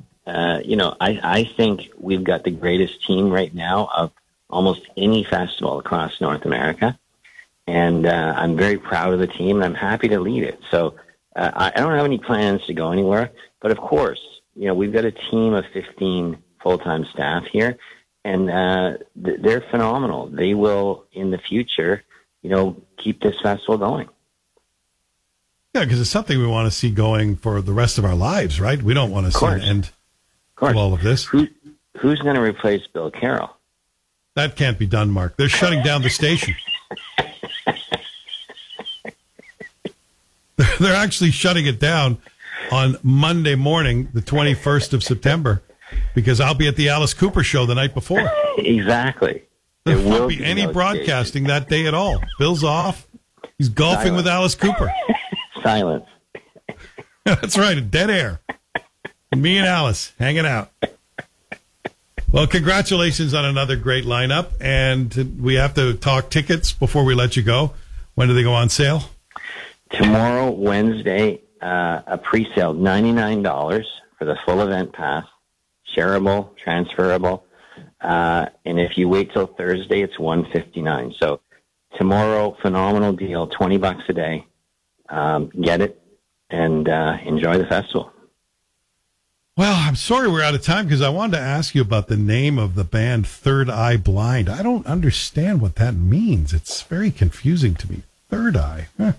I think we've got the greatest team right now of almost any festival across North America. And I'm very proud of the team, and I'm happy to lead it. So I don't have any plans to go anywhere. But, of course, we've got a team of 15 full-time staff here, and they're phenomenal. They will, in the future, keep this festival going.
Yeah, because it's something we want to see going for the rest of our lives, right? We don't want to see an end of all of this.
Who's going to replace Bill Carroll?
That can't be done, Mark. They're shutting down the station. They're actually shutting it down on Monday morning, the 21st of September, because I'll be at the Alice Cooper show the night before.
Exactly.
There won't be any broadcasting that day at all. Bill's off. He's golfing with Alice Cooper.
Silence.
That's right, dead air. Me and Alice hanging out. Well, congratulations on another great lineup. And we have to talk tickets before we let you go. When do they go on sale?
Tomorrow, Wednesday, a pre-sale, $99 for the full event pass, shareable, transferable. And if you wait till Thursday, it's $159. So tomorrow, phenomenal deal, $20 a day. Get it and enjoy the festival.
Well, I'm sorry we're out of time, because I wanted to ask you about the name of the band, Third Eye Blind. I don't understand what that means. It's very confusing to me. Third Eye. Huh.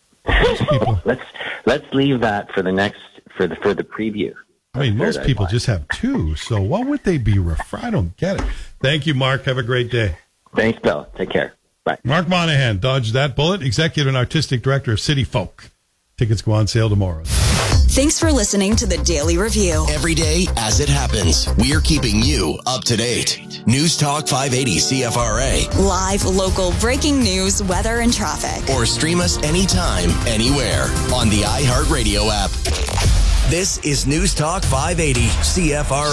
Let's leave that for the next for the preview.
I mean, most people just have two, so what would they be? I don't get it. Thank you, Mark. Have a great day.
Thanks, Bill. Take care. Bye.
Mark Monahan, dodged that bullet. Executive and Artistic Director of City Folk. Tickets go on sale tomorrow.
Thanks for listening to the Daily Review.
Every day as it happens, we're keeping you up to date. News Talk 580 CFRA.
Live, local, breaking news, weather, and traffic.
Or stream us anytime, anywhere on the iHeartRadio app. This is News Talk 580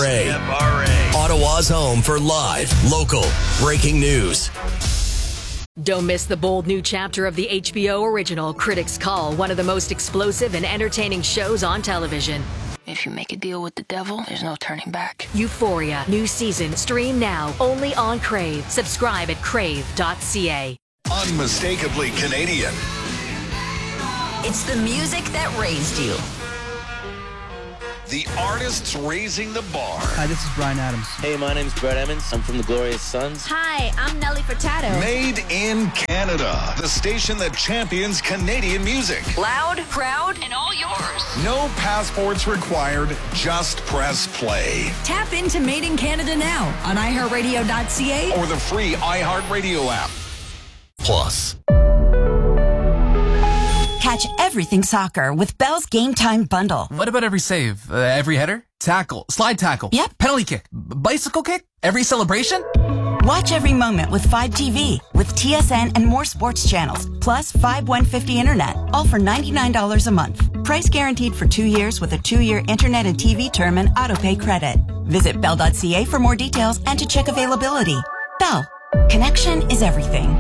CFRA. Ottawa's home for live, local, breaking news.
Don't miss the bold new chapter of the HBO original Critics Call, one of the most explosive and entertaining shows on television.
If you make a deal with the devil, there's no turning back.
Euphoria, new season, stream now, only on Crave. Subscribe at crave.ca.
Unmistakably Canadian.
It's the music that raised you.
The artists raising the bar.
Hi, this is Bryan Adams.
Hey, my name's Brett Emmons. I'm from the Glorious Sons.
Hi, I'm Nelly Furtado.
Made in Canada. The station that champions Canadian music.
Loud, proud, and all yours.
No passports required. Just press play.
Tap into Made in Canada now on iHeartRadio.ca
or the free iHeartRadio app.
Plus.
Catch everything soccer with Bell's Game Time Bundle.
What about every save? Every header? Tackle? Slide tackle?
Yep.
Penalty kick? Bicycle kick? Every celebration?
Watch every moment with 5 TV, with TSN and more sports channels, plus 5 150 internet, all for $99 a month. Price guaranteed for 2 years with a 2-year internet and TV term and autopay credit. Visit Bell.ca for more details and to check availability. Bell. Connection is everything.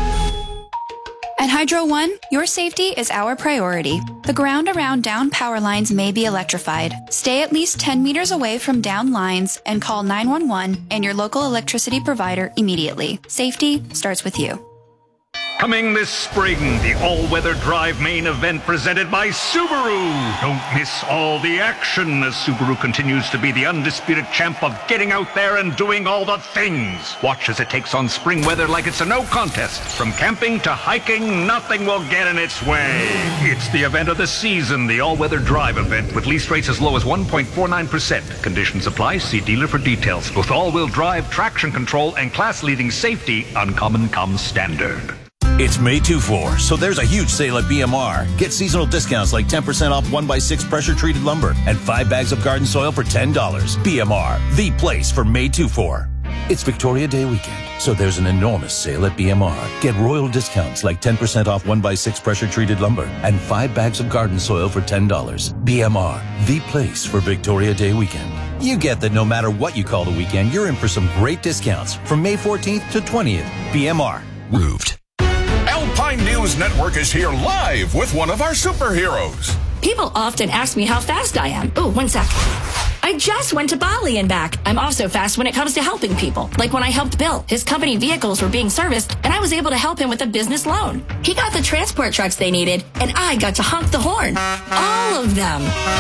At Hydro One, your safety is our priority. The ground around down power lines may be electrified. Stay at least 10 meters away from down lines and call 911 and your local electricity provider immediately. Safety starts with you.
Coming this spring, the all-weather drive main event presented by Subaru. Don't miss all the action as Subaru continues to be the undisputed champ of getting out there and doing all the things. Watch as it takes on spring weather like it's a no contest. From camping to hiking, nothing will get in its way. It's the event of the season, the all-weather drive event, with lease rates as low as 1.49%. Conditions apply. See dealer for details. With all-wheel drive, traction control, and class-leading safety, Uncommon comes standard.
It's May 2-4, so there's a huge sale at BMR. Get seasonal discounts like 10% off 1x6 pressure-treated lumber and 5 bags of garden soil for $10. BMR, the place for May 2-4. It's Victoria Day weekend, so there's an enormous sale at BMR. Get royal discounts like 10% off 1x6 pressure-treated lumber and 5 bags of garden soil for $10. BMR, the place for Victoria Day weekend. You get that no matter what you call the weekend, you're in for some great discounts from May 14th to 20th. BMR.
Roofed.
Alpine News Network is here live with one of our superheroes.
People often ask me how fast I am. Oh, 1 sec. I just went to Bali and back. I'm also fast when it comes to helping people. Like when I helped Bill. His company vehicles were being serviced, and I was able to help him with a business loan. He got the transport trucks they needed, and I got to honk the horn. All of them.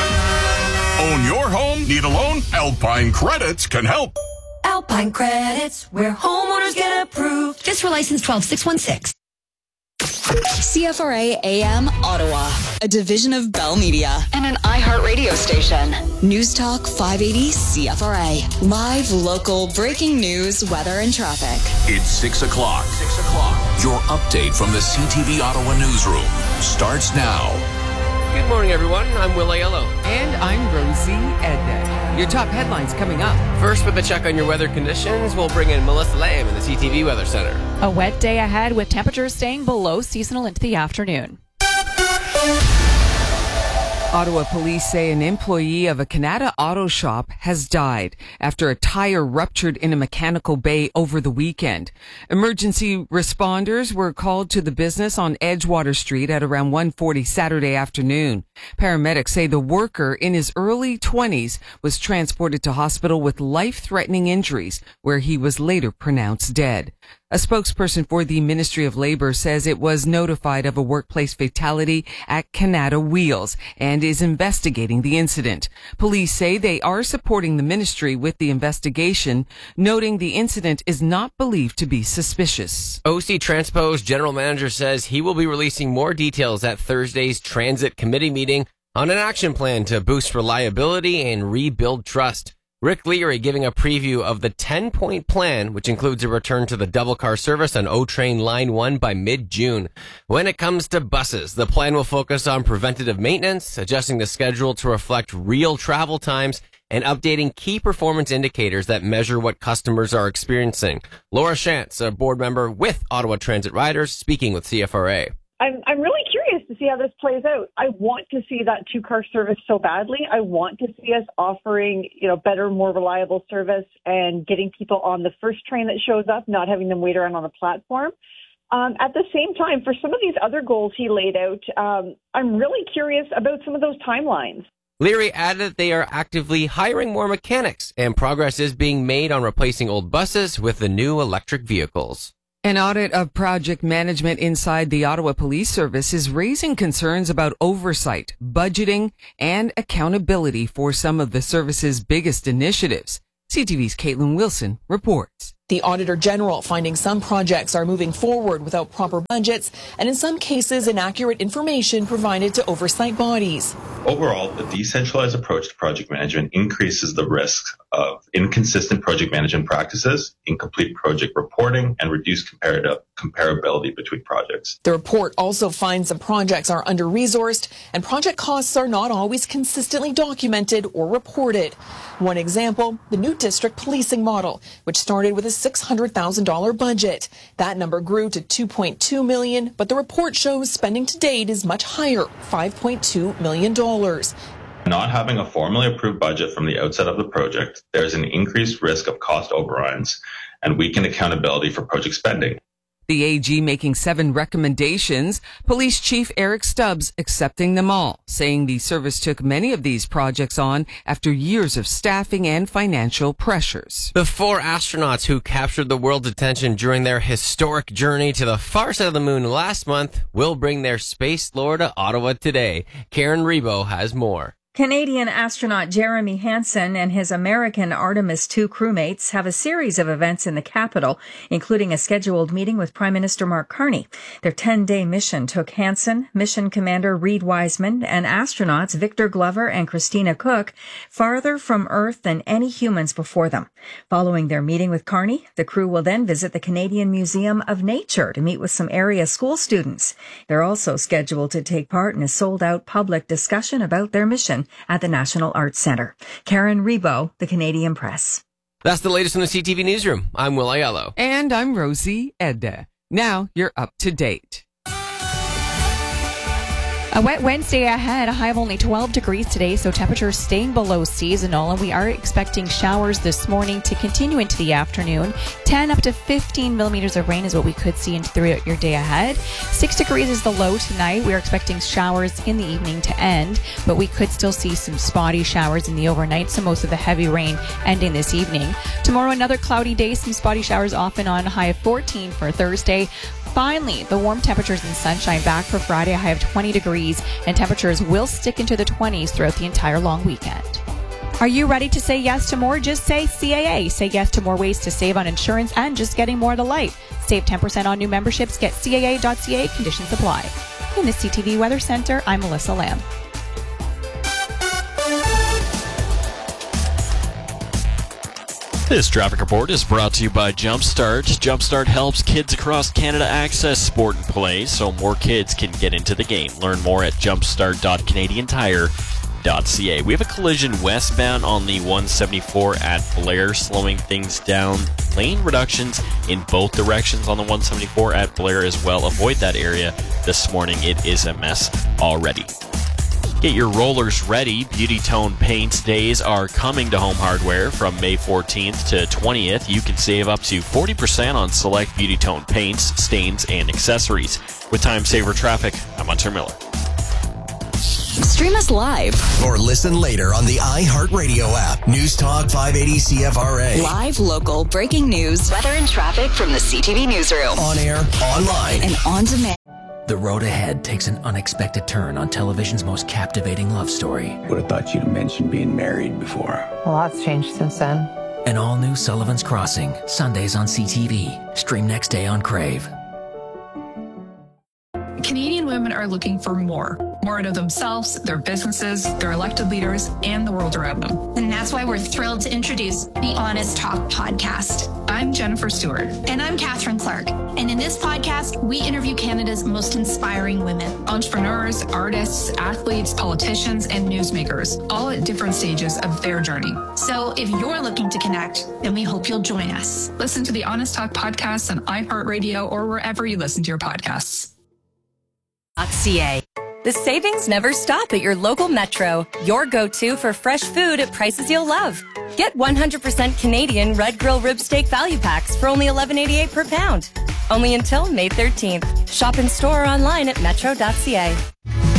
Own your home? Need a loan? Alpine Credits can help.
Alpine Credits, where homeowners get approved. Just for license 12616.
CFRA AM Ottawa, a division of Bell Media and an iHeartRadio station. News Talk 580 CFRA. Live, local, breaking news, weather, and traffic.
It's 6 o'clock. Your update from the CTV Ottawa newsroom starts now.
Good morning, everyone. I'm Will Aiello. And I'm Rosie Edna. Your top headlines coming up. First, with a check on your weather conditions, we'll bring in Melissa Lamb in the CTV Weather Center.
A wet day ahead with temperatures staying below seasonal into the afternoon.
Ottawa police say an employee of a Canada auto shop has died after a tire ruptured in a mechanical bay over the weekend. Emergency responders were called to the business on Edgewater Street at around 1:40 Saturday afternoon. Paramedics say the worker in his early 20s was transported to hospital with life-threatening injuries, where he was later pronounced dead. A spokesperson for the Ministry of Labor says it was notified of a workplace fatality at Canada Wheels and is investigating the incident. Police say they are supporting the ministry with the investigation, noting the incident is not believed to be suspicious.
OC Transpo's general manager says he will be releasing more details at Thursday's Transit Committee meeting on an action plan to boost reliability and rebuild trust. Rick Leary giving a preview of the 10-point plan, which includes a return to the double-car service on O-Train Line 1 by mid-June. When it comes to buses, the plan will focus on preventative maintenance, adjusting the schedule to reflect real travel times, and updating key performance indicators that measure what customers are experiencing. Laura Shantz, a board member with Ottawa Transit Riders, speaking with CFRA.
I'm really curious to see how this plays out. I want to see that 2-car service so badly. I want to see us offering, better, more reliable service and getting people on the first train that shows up, not having them wait around on the platform. At the same time, for some of these other goals he laid out, I'm really curious about some of those timelines.
Leary added that they are actively hiring more mechanics, and progress is being made on replacing old buses with the new electric vehicles.
An audit of project management inside the Ottawa Police Service is raising concerns about oversight, budgeting, and accountability for some of the service's biggest initiatives. CTV's Caitlin Wilson reports.
The Auditor General finding some projects are moving forward without proper budgets and in some cases inaccurate information provided to oversight bodies.
Overall, the decentralized approach to project management increases the risk of inconsistent project management practices, incomplete project reporting, and reduced comparability between projects.
The report also finds some projects are under-resourced and project costs are not always consistently documented or reported. One example, the new district policing model, which started with a $600,000 budget. That number grew to $2.2 million, but the report shows spending to date is much higher, $5.2 million.
Not having a formally approved budget from the outset of the project, there is an increased risk of cost overruns and weakened accountability for project spending.
The AG making 7 recommendations, Police Chief Eric Stubbs accepting them all, saying the service took many of these projects on after years of staffing and financial pressures.
The 4 astronauts who captured the world's attention during their historic journey to the far side of the moon last month will bring their space lore to Ottawa today. Karen Rebo has more.
Canadian astronaut Jeremy Hansen and his American Artemis II crewmates have a series of events in the capital, including a scheduled meeting with Prime Minister Mark Carney. Their 10-day mission took Hansen, Mission Commander Reed Wiseman, and astronauts Victor Glover and Christina Cook farther from Earth than any humans before them. Following their meeting with Carney, the crew will then visit the Canadian Museum of Nature to meet with some area school students. They're also scheduled to take part in a sold-out public discussion about their mission at the National Arts Centre. Karen Rebo, The Canadian Press.
That's the latest in the CTV Newsroom. I'm Will Aiello.
And I'm Rosie Edda. Now you're up to date.
A wet Wednesday ahead, a high of only 12 degrees today, so temperatures staying below seasonal, and we are expecting showers this morning to continue into the afternoon. 10 up to 15 millimeters of rain is what we could see throughout your day ahead. 6 degrees is the low tonight. We are expecting showers in the evening to end, but we could still see some spotty showers in the overnight, so most of the heavy rain ending this evening. Tomorrow, another cloudy day, some spotty showers off and on, a high of 14 for Thursday. Finally, the warm temperatures and sunshine back for Friday, a high of 20 degrees, and temperatures will stick into the 20s throughout the entire long weekend. Are you ready to say yes to more? Just say CAA. Say yes to more ways to save on insurance and just getting more to life. Save 10% on new memberships. Get CAA.ca. Conditions apply. In the CTV Weather Center, I'm Melissa Lamb.
This traffic report is brought to you by Jumpstart. Jumpstart helps kids across Canada access sport and play so more kids can get into the game. Learn more at jumpstart.canadiantire.ca. We have a collision westbound on the 174 at Blair, slowing things down. Lane reductions in both directions on the 174 at Blair as well. Avoid that area this morning. It is a mess already. Get your rollers ready. Beauty Tone Paints days are coming to Home Hardware from May 14th to 20th. You can save up to 40% on select Beauty Tone paints, stains, and accessories. With Time Saver Traffic, I'm Hunter Miller.
Stream us live
or listen later on the iHeartRadio app. News Talk 580 CFRA.
Live, local, breaking news, weather and traffic from the CTV Newsroom.
On air, online,
and on demand.
The road ahead takes an unexpected turn on television's most captivating love story.
Would have thought you'd have mentioned being married before.
A lot's changed since then.
An all-new Sullivan's Crossing, Sundays on CTV. Stream next day on Crave.
Canadian women are looking for more out of themselves, their businesses, their elected leaders, and the world around them.
And that's why we're thrilled to introduce the Honest Talk podcast.
I'm Jennifer Stewart.
And I'm Catherine Clark. And in this podcast, we interview Canada's most inspiring women.
Entrepreneurs, artists, athletes, politicians, and newsmakers, all at different stages of their journey.
So if you're looking to connect, then we hope you'll join us.
Listen to the Honest Talk podcast on iHeartRadio or wherever you listen to your podcasts.
.ca. The savings never stop at your local Metro. Your go-to for fresh food at prices you'll love. Get 100% Canadian Red Grill Rib Steak Value Packs for only $11.88 per pound.
Only until May 13th. Shop in store or online at metro.ca.